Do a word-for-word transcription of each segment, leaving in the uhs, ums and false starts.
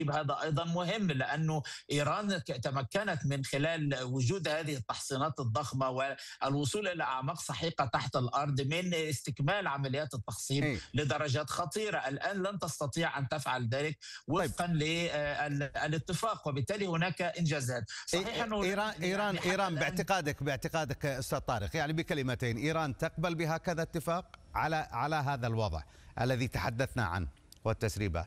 هذا أيضا مهم، لأنه إيران تمكنت من خلال وجود هذه التحصينات الضخمة والوصول إلى أعماق سحيقة تحت الأرض من استكمال عمليات التخصيب إيه. لدرجات خطيرة. الآن لن تستطيع أن تفعل ذلك طيب. وفقا للاتفاق، وبالتالي هناك إنجازات. صحيح أنه إيران إيران يعني إيران باعتقادك باعتقادك أستاذ طارق، يعني بكلمتين، إيران تقبل بهكذا اتفاق على على هذا الوضع الذي تحدثنا عنه والتسريبات؟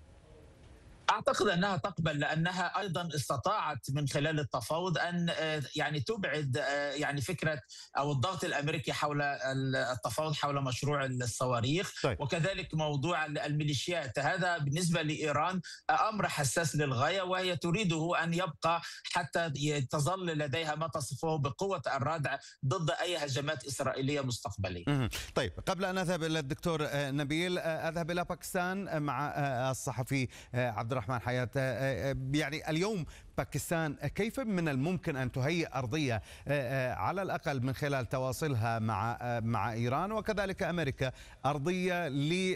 أعتقد أنها تقبل، لأنها أيضا استطاعت من خلال التفاوض أن يعني تبعد يعني فكرة أو الضغط الأمريكي حول التفاوض حول مشروع الصواريخ. طيب. وكذلك موضوع الميليشيات، هذا بالنسبة لإيران أمر حساس للغاية، وهي تريده أن يبقى حتى تظل لديها ما تصفه بقوة الردع ضد أي هجمات إسرائيلية مستقبلية. طيب، قبل أن أذهب إلى الدكتور نبيل، أذهب إلى باكستان مع الصحفي عبد الرحمن حياة. يعني اليوم باكستان كيف من الممكن أن تهيئ أرضية على الأقل من خلال تواصلها مع مع إيران وكذلك أمريكا، أرضية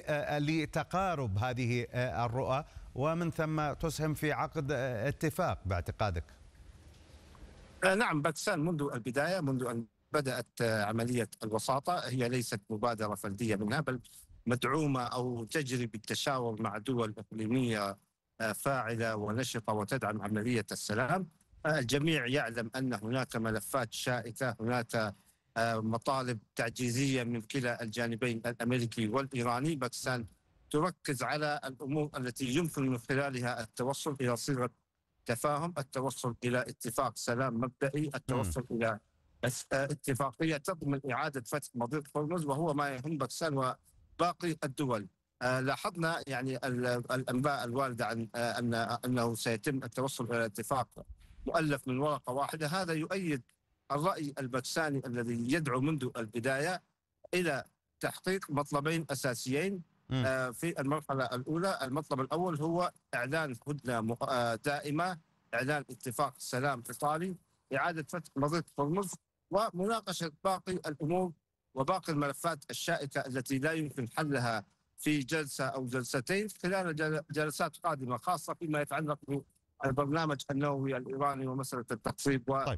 لتقارب هذه الرؤى ومن ثم تسهم في عقد اتفاق باعتقادك؟ نعم، باكستان منذ البداية، منذ أن بدأت عملية الوساطة، هي ليست مبادرة فردية منها، بل مدعومة أو تجري بالتشاور مع دول إقليمية فاعلة ونشطة وتدعم عملية السلام. الجميع يعلم أن هناك ملفات شائكة، هناك مطالب تعجيزية من كلا الجانبين الأمريكي والإيراني. باكستان تركز على الأمور التي يمكن من خلالها التوصل إلى صيغة تفاهم، التوصل إلى اتفاق سلام مبدئي، التوصل م. إلى اتفاقية تضمن إعادة فتح مضيق هرمز، وهو ما يهم باكستان وباقي الدول. آه لاحظنا يعني الأنباء الواردة عن آه أن أنه سيتم التوصل إلى اتفاق مؤلف من ورقة واحدة. هذا يؤيد الرأي الباكستاني الذي يدعو منذ البداية إلى تحقيق مطلبين أساسيين آه في المرحلة الأولى. المطلب الأول هو إعلان هدنة آه دائمة، إعلان اتفاق سلام إيطالي، إعادة فتح مضيق هرمز، ومناقشة باقي الأمور وباقي الملفات الشائكة التي لا يمكن حلها في جلسة أو جلستين خلال جلسات قادمة، خاصة فيما يتعلق بالبرنامج النووي الإيراني ومسألة التقصيب وباقي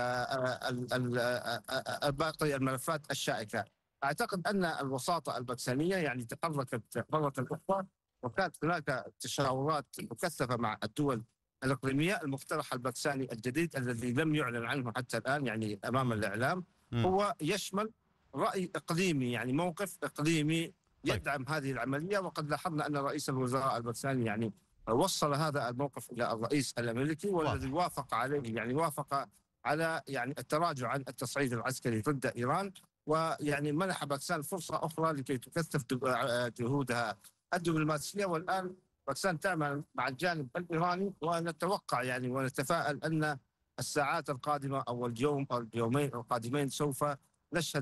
الملفات الشائكة. أعتقد أن الوساطة الباكستانية يعني تحركت مرة أخرى، وكانت هناك تشاورات مكثفة مع الدول الإقليمية. المقترح الباكستاني الجديد الذي لم يعلن عنه حتى الآن يعني أمام الإعلام م. هو يشمل رأي إقليمي، يعني موقف إقليمي يدعم طيب. هذه العملية. وقد لاحظنا أن رئيس الوزراء الباكستاني يعني وصل هذا الموقف إلى الرئيس الأمريكي، والذي وافق عليه، يعني وافق على يعني التراجع عن التصعيد العسكري ضد إيران، ويعني منح باكستان فرصة أخرى لكي تكثف جهودها الدبلوماسية. والآن باكستان تعمل مع الجانب الإيراني، ونتوقع يعني ونتفائل أن الساعات القادمة أو اليوم أو اليومين القادمين سوف نشهد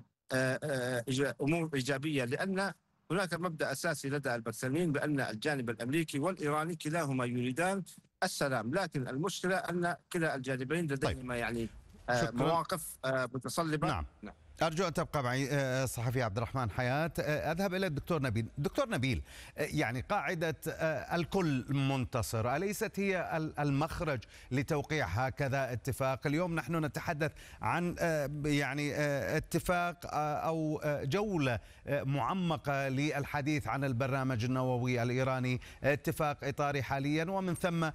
أمور إيجابية، لأن هناك مبدأ أساسي لدى الباكستانيين بأن الجانب الأمريكي والإيراني كلاهما يريدان السلام، لكن المشكلة أن كلا الجانبين لديهما طيب. يعني مواقف متصلبة. نعم. نعم. أرجو أن تبقى معي الصحفي عبد الرحمن حياة. أذهب إلى الدكتور نبيل. دكتور نبيل، يعني قاعدة الكل منتصر أليست هي المخرج لتوقيع هكذا اتفاق؟ اليوم نحن نتحدث عن يعني اتفاق أو جولة معمقة للحديث عن البرنامج النووي الإيراني، اتفاق إطاري حاليا، ومن ثم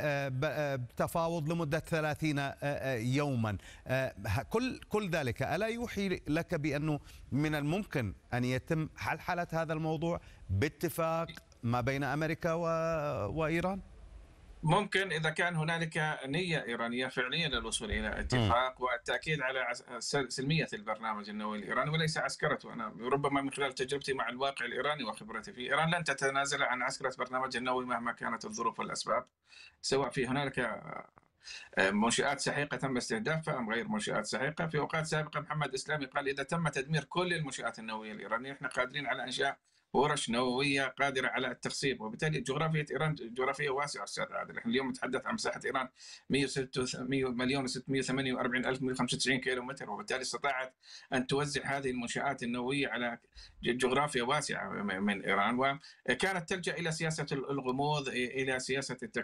تفاوض لمدة ثلاثين يوما. كل كل ذلك ألا يوحي لك بأنه من الممكن أن يتم حلحلة هذا الموضوع باتفاق ما بين أمريكا و... وإيران؟ ممكن إذا كان هنالك نية إيرانية فعليا للوصول إلى اتفاق م. والتأكيد على سلمية البرنامج النووي الإيراني وليس عسكرته. أنا ربما من خلال تجربتي مع الواقع الإيراني وخبرتي في إيران لن تتنازل عن عسكرة برنامج النووي مهما كانت الظروف والأسباب، سواء في هنالك منشآت سحيقة تم استهدافها أم غير منشآت سحيقة. في أوقات سابقة محمد إسلامي قال إذا تم تدمير كل المنشآت النووية الإيرانية إحنا قادرين على إنشاء ورش نووية قادرة على التخصيب. وبالتالي جغرافية إيران جغرافية واسعة أستاذ عادل. نحن اليوم نتحدث عن مساحة إيران مئة مليون وستمئة وثمانية وأربعين ألف ومئة وخمسة وتسعين كيلو متر، وبالتالي استطاعت أن توزع هذه المنشآت النووية على جغرافيا واسعة من إيران، وكانت تلجأ إلى سياسة الغموض، إلى سياسة التك